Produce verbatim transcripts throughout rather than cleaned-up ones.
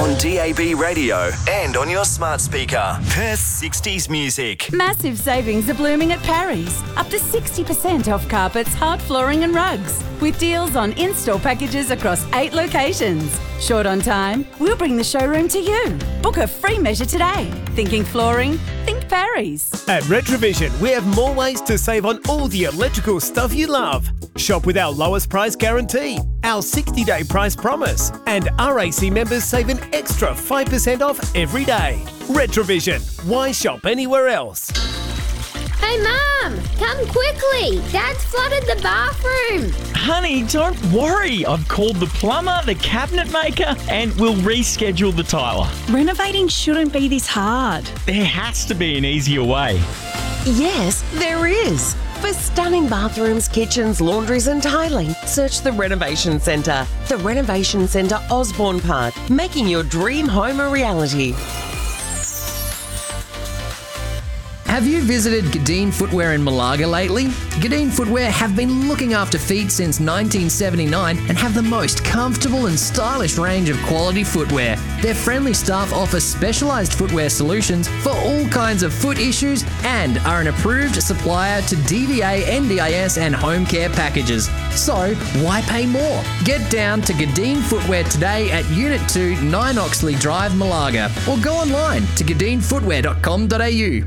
on D A B radio and on your smart speaker. Perth sixties music. Massive savings are blooming at Parry's. Up to sixty percent off carpets, hard flooring and rugs. With deals on in-store packages across eight locations. Short on time? We'll bring the showroom to you. Book a free measure today. Thinking flooring? Think Parry's. At Retrovision, we have more ways to save on all the electrical stuff you love. Shop with our lowest price guarantee, our sixty-day price promise, and R A C members save an extra five percent off every day. Retrovision. Why shop anywhere else? Hey, Mum, come quickly. Dad's flooded the bathroom. Honey, don't worry. I've called the plumber, the cabinet maker, and we'll reschedule the tiler. Renovating shouldn't be this hard. There has to be an easier way. Yes, there is. For stunning bathrooms, kitchens, laundries and tiling, search the Renovation Centre. The Renovation Centre Osborne Park, making your dream home a reality. Have you visited Gadeen Footwear in Malaga lately? Gadeen Footwear have been looking after feet since nineteen seventy-nine and have the most comfortable and stylish range of quality footwear. Their friendly staff offer specialised footwear solutions for all kinds of foot issues and are an approved supplier to D V A, N D I S and home care packages. So, why pay more? Get down to Gadeen Footwear today at Unit two, nine Oxley Drive, Malaga, or go online to gadeen footwear dot com dot a u.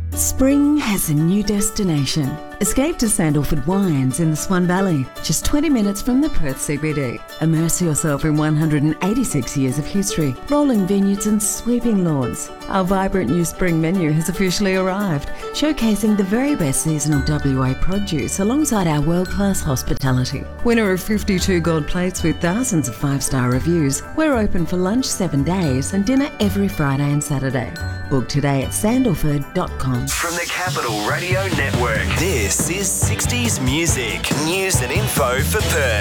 Spring has a new destination. Escape to Sandalford Wines in the Swan Valley, just twenty minutes from the Perth C B D. Immerse yourself in one hundred eighty-six years of history, rolling vineyards and sweeping lawns. Our vibrant new spring menu has officially arrived, showcasing the very best seasonal W A produce alongside our world-class hospitality. Winner of fifty-two gold plates with thousands of five-star reviews, we're open for lunch seven days and dinner every Friday and Saturday. Book today at sandalford dot com. From the Capital Radio Network, this is sixties Music. News and info for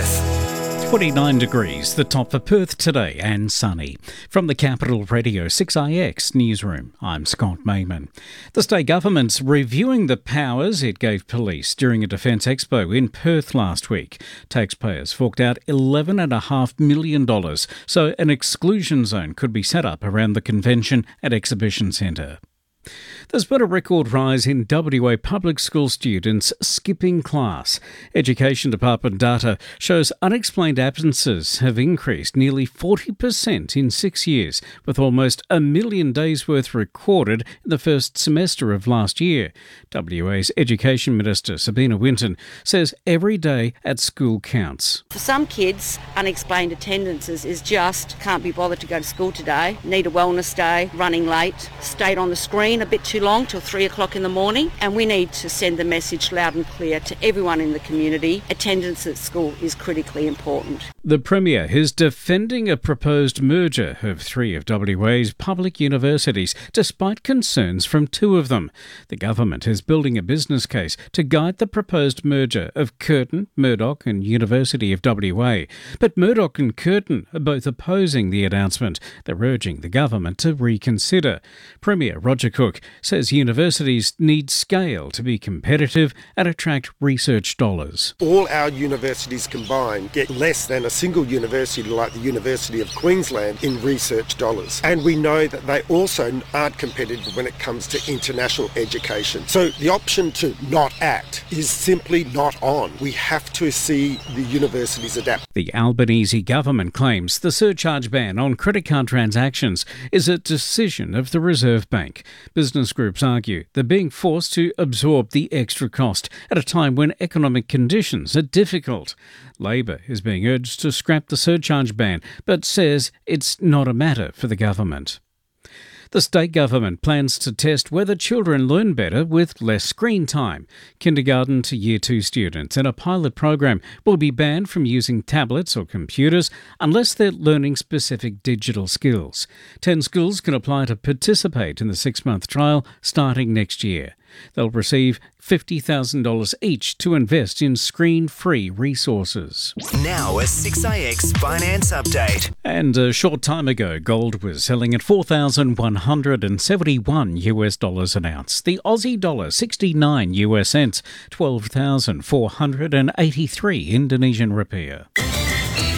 Perth. twenty-nine degrees, the top for Perth today, and sunny. From the Capital Radio six I X newsroom, I'm Scott Mayman. The state government's reviewing the powers it gave police during a Defence Expo in Perth last week. Taxpayers forked out eleven point five million dollars, so an exclusion zone could be set up around the convention and exhibition centre. There's been a record rise in W A public school students skipping class. Education Department data shows unexplained absences have increased nearly forty percent in six years, with almost a million days' worth recorded in the first semester of last year. W A's Education Minister Sabina Winton says every day at school counts. For some kids, unexplained attendances is just can't be bothered to go to school today, need a wellness day, running late, stayed on the screen a bit too long till three o'clock in the morning, and we need to send the message loud and clear to everyone in the community. Attendance at school is critically important. The Premier is defending a proposed merger of three of W A's public universities, despite concerns from two of them. The government is building a business case to guide the proposed merger of Curtin, Murdoch and University of W A. But Murdoch and Curtin are both opposing the announcement. They're urging the government to reconsider. Premier Roger Cook says universities need scale to be competitive and attract research dollars. All our universities combined get less than a single university like the University of Queensland in research dollars. And we know that they also aren't competitive when it comes to international education. So the option to not act is simply not on. We have to see the universities adapt. The Albanese government claims the surcharge ban on credit card transactions is a decision of the Reserve Bank. Business groups argue they're being forced to absorb the extra cost at a time when economic conditions are difficult. Labor is being urged to scrap the surcharge ban, but says it's not a matter for the government. The state government plans to test whether children learn better with less screen time. Kindergarten to Year two students in a pilot program will be banned from using tablets or computers unless they're learning specific digital skills. Ten schools can apply to participate in the six-month trial starting next year. They'll receive fifty thousand dollars each to invest in screen-free resources. Now a six I X finance update. And a short time ago, gold was selling at four thousand one hundred seventy-one US dollars an ounce. The Aussie dollar sixty-nine US cents, twelve thousand four hundred eighty-three Indonesian rupiah.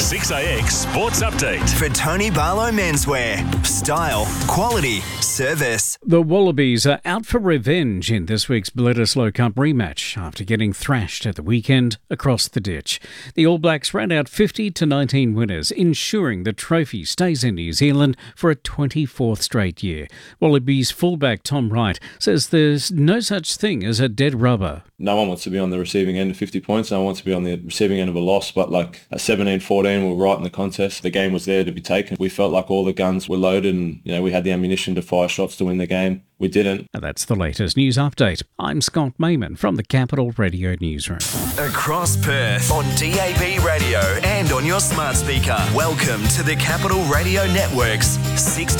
six A X Sports Update. For Tony Barlow Menswear. Style, quality, service. The Wallabies are out for revenge in this week's Bledisloe Cup rematch after getting thrashed at the weekend across the ditch. The All Blacks ran out fifty to nineteen winners, ensuring the trophy stays in New Zealand for a twenty-fourth straight year. Wallabies fullback Tom Wright says there's no such thing as a dead rubber. No one wants to be on the receiving end of fifty points. No one wants to be on the receiving end of a loss. But like at seventeen fourteen, we were right in the contest. The game was there to be taken. We felt like all the guns were loaded and, you know, we had the ammunition to fire shots to win the game. We didn't. And that's the latest news update. I'm Scott Mayman from the Capital Radio Newsroom. Across Perth on D A B radio and on your smart speaker. Welcome to the Capital Radio Network's sixty